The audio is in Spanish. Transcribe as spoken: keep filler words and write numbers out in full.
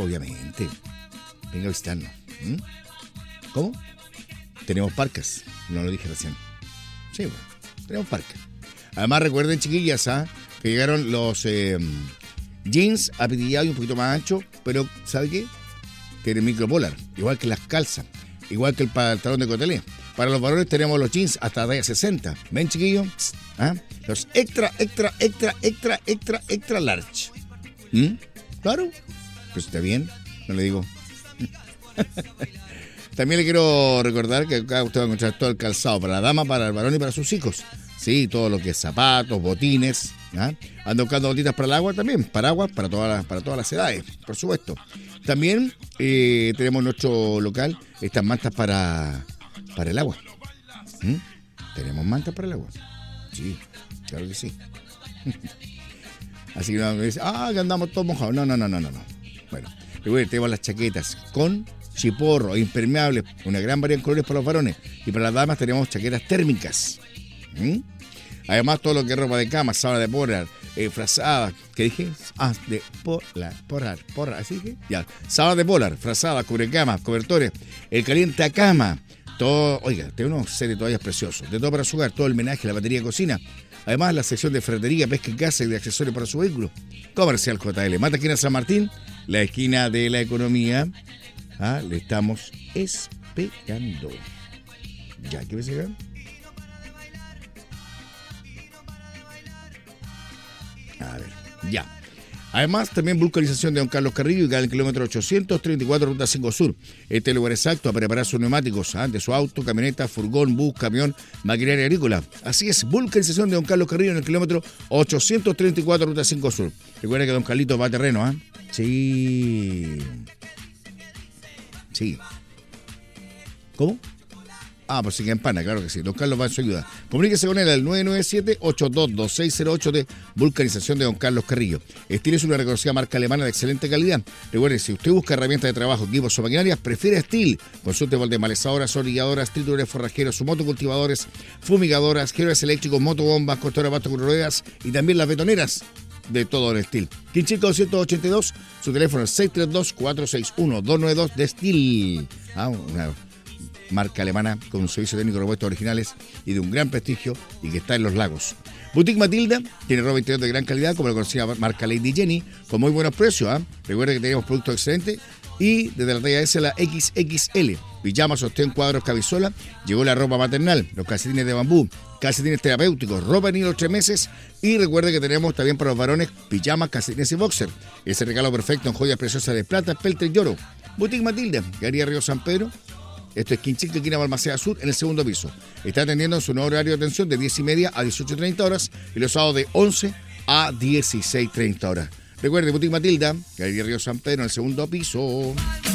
obviamente. Venga a visitarnos. ¿Mm? ¿Cómo? Tenemos parcas. No lo dije recién. Sí, bueno, tenemos parcas. Además, recuerden, chiquillas, ¿ah? que llegaron los eh, jeans apetillados y un poquito más anchos, pero ¿sabe qué? Tienen micropolar, igual que las calzas, igual que el pantalón de cotelé. Para los varones tenemos los jeans hasta talla sesenta. ¿Ven, chiquillos? ¿Ah? Los extra, extra, extra, extra, extra, extra large. ¿Mm? Claro. Pues está bien, no le digo. También le quiero recordar que acá usted va a encontrar todo el calzado para la dama, para el varón y para sus hijos. Sí, todo lo que es zapatos, botines. ¿Ah? Ando buscando botitas para el agua también, paraguas para todas las, para todas las edades, por supuesto. También eh, tenemos nuestro local estas mantas para, para el agua. ¿Mm? ¿Tenemos mantas para el agua? Sí, claro que sí. Así que no me dice, ah, que andamos todos mojados. No, no, no, no, no. no. Bueno, recuerden, tenemos las chaquetas con chiporro, impermeables, una gran variedad de colores para los varones. Y para las damas tenemos chaquetas térmicas. ¿Mm? Además, todo lo que es ropa de cama, sábana de polar, eh, frazada, ¿qué dije? Ah, de polar, polar, polar, así que ya. Sábana de polar, frazada, cubrecama, cobertores, el caliente a cama, todo, oiga, tiene unos set de toallas preciosos, de todo para su hogar, todo el menaje, la batería de cocina. Además, la sección de ferretería, pesca y casa y de accesorios para su vehículo. Comercial J L. Mata esquina San Martín, la esquina de la economía. Ah, le estamos esperando. ¿Ya qué ves acá? A ver, ya. Además, también vulcanización de Don Carlos Carrillo y cada el kilómetro ochocientos treinta y cuatro, ruta cinco Sur. Este es el lugar exacto a preparar sus neumáticos ¿ah? de su auto, camioneta, furgón, bus, camión, maquinaria agrícola. Así es, vulcanización de Don Carlos Carrillo en el kilómetro ochocientos treinta y cuatro, ruta cinco Sur. Recuerda que Don Carlito va a terreno, ¿ah? ¿eh? Sí. Sí. ¿Cómo? Ah, pues sí que empana, claro que sí. Don Carlos va en su ayuda. Comuníquese con él al nueve nueve siete, ocho dos dos seis cero ocho de Vulcanización de Don Carlos Carrillo. Steel es una reconocida marca alemana de excelente calidad. Recuerde, si usted busca herramientas de trabajo, equipos o maquinarias, prefiere Steel. Consulte moldes malezadoras, orilladoras, trituradores, forrajeros, motocultivadores, fumigadoras, geradores eléctricos, motobombas, costadoras, bastos con ruedas y también las betoneras de todo en Steel. Quinchico doscientos ochenta y dos, su teléfono es seis tres dos, cuatro seis uno, dos nueve dos de Steel. Ah, una marca alemana con un servicio técnico de repuestos originales y de un gran prestigio y que está en los lagos. Boutique Matilda tiene ropa interior de gran calidad, como la conocida marca Lady Jenny, con muy buenos precios. ¿eh? Recuerda que tenemos productos excelentes y desde la talla S a la equis equis ele. Pijamas, sostén, cuadros, camisola. Llegó la ropa maternal, los calcetines de bambú, calcetines terapéuticos, ropa de niños tres meses. Y recuerde que tenemos también para los varones pijamas, calcetines y boxer. Ese regalo perfecto en joyas preciosas de plata, peltre y oro. Boutique Matilda, Galería Río San Pedro. Esto es Quinchico, esquina Balmaceda Sur, en el segundo piso. Está atendiendo en su nuevo horario de atención de diez y media a dieciocho treinta horas y los sábados de once a dieciséis treinta horas. Recuerde, Boutique Matilda, Galería Río San Pedro, en el segundo piso.